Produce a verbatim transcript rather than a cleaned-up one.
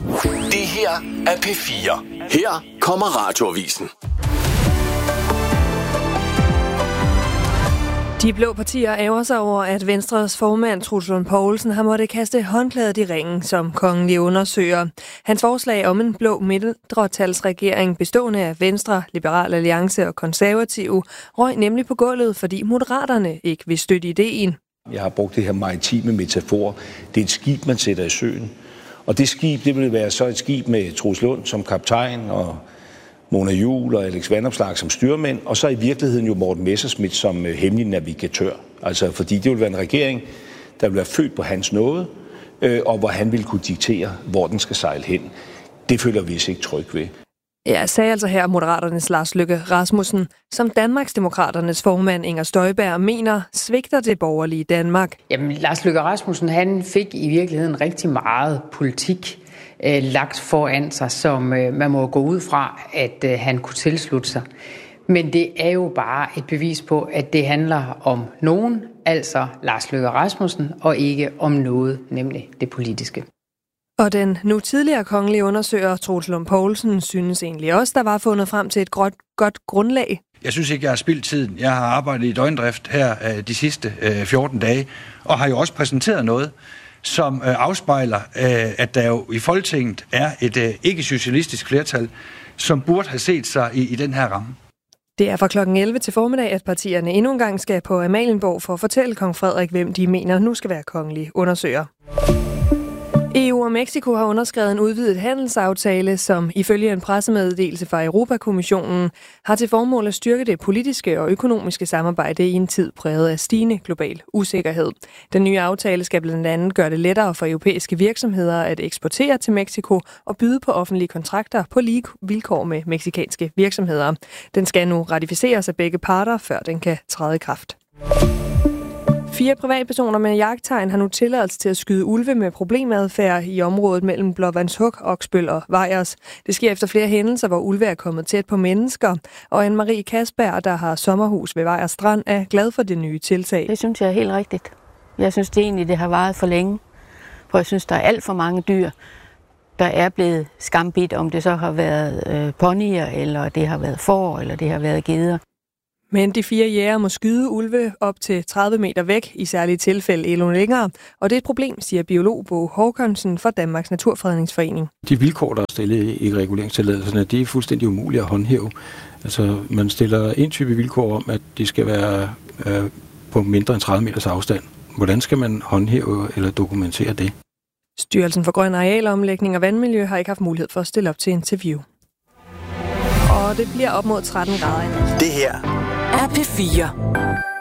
Det her er P fire. Her kommer Radioavisen. De blå partier ærger sig over, at Venstres formand Troels Lund Poulsen har måttet kaste håndklædet i ringen som kongelig undersøger. Hans forslag om en blå mindretalsregering bestående af Venstre, Liberal Alliance og Konservative røg nemlig på gulvet, fordi Moderaterne ikke vil støtte ideen. Jeg har brugt det her maritime metafor. Det er et skib, man sætter i søen. Og det skib, det vil være så et skib med Troels Lund som kaptajn og Mona Juul og Alex Vanopslagh som styrmænd, og så i virkeligheden jo Morten Messerschmidt som hemmelig navigatør. Altså fordi det vil være en regering, der vil være født på hans nåde, øh, og hvor han vil kunne diktere, hvor den skal sejle hen. Det føler vi os ikke tryg ved. Ja, sagde altså her Moderaternes Lars Løkke Rasmussen, som Danmarksdemokraternes formand Inger Støjberg mener svigter det borgerlige Danmark. Jamen, Lars Løkke Rasmussen, han fik i virkeligheden rigtig meget politik øh, lagt foran sig, som øh, man må gå ud fra, at øh, han kunne tilslutte sig. Men det er jo bare et bevis på, at det handler om nogen, altså Lars Løkke Rasmussen, og ikke om noget, nemlig det politiske. Og den nu tidligere kongelige undersøger Troels Lund Poulsen synes egentlig også, der var fundet frem til et godt, godt grundlag. Jeg synes ikke, jeg har spildt tiden. Jeg har arbejdet i døgndrift her øh, de sidste øh, fjorten dage, og har jo også præsenteret noget, som øh, afspejler, øh, at der jo i Folketinget er et øh, ikke-socialistisk flertal, som burde have set sig i, i den her ramme. Det er fra klokken elleve til formiddag, at partierne endnu en gang skal på Amalienborg for at fortælle kong Frederik, hvem de mener nu skal være kongelig undersøger. E U og Mexico har underskrevet en udvidet handelsaftale, som ifølge en pressemeddelelse fra Europakommissionen har til formål at styrke det politiske og økonomiske samarbejde i en tid præget af stigende global usikkerhed. Den nye aftale skal blandt andet gøre det lettere for europæiske virksomheder at eksportere til Mexico og byde på offentlige kontrakter på lige vilkår med mexicanske virksomheder. Den skal nu ratificeres af begge parter, før den kan træde i kraft. Fire privatpersoner med jagttegn har nu tilladelse til at skyde ulve med problemadfærd i området mellem Blåvandshuk, Oksbøl og Vejers. Det sker efter flere hændelser, hvor ulve er kommet tæt på mennesker. Og Anne-Marie Kasberg, der har sommerhus ved Vejers Strand, er glad for det nye tiltag. Det synes jeg er helt rigtigt. Jeg synes det egentlig, det har varet for længe. For jeg synes, der er alt for mange dyr, der er blevet skambidt, om det så har været øh, ponyer, eller det har været får, eller det har været geder. Men de fire jæger må skyde ulve op til tredive meter væk, i særlige tilfælde endnu længere. Og det er et problem, siger biolog Bo Håkonsen fra Danmarks Naturfredningsforening. De vilkår, der er stillet i reguleringstilladelserne, de er fuldstændig umulige at håndhæve. Altså, man stiller en type vilkår om, at de skal være øh, på mindre end tredive meters afstand. Hvordan skal man håndhæve eller dokumentere det? Styrelsen for Grøn Arealomlægning og Vandmiljø har ikke haft mulighed for at stille op til interview. Og det bliver op mod tretten grader. Det her er P fire.